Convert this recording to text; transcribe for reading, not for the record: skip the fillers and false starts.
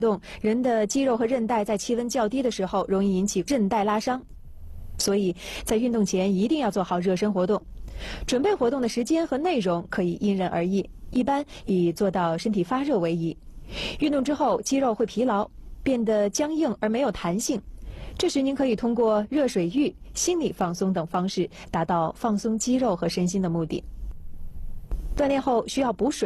人的肌肉和韧带在气温较低的时候容易引起韧带拉伤，所以在运动前一定要做好热身活动。准备活动的时间和内容可以因人而异，一般以做到身体发热为宜。运动之后，肌肉会疲劳，变得僵硬而没有弹性。这时您可以通过热水浴、心理放松等方式，达到放松肌肉和身心的目的。锻炼后需要补水。